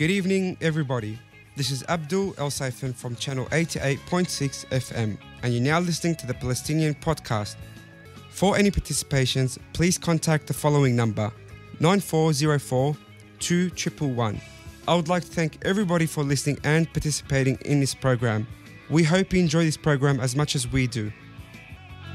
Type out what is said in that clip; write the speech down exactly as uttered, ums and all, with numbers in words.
Good evening, everybody. This is Abdul El Saifan from Channel eighty-eight point six F M, and you're now listening to the Palestinian Podcast. For any participations, please contact the following number, nine four zero four, two one one one. I would like to thank everybody for listening and participating in this program. We hope you enjoy this program as much as we do.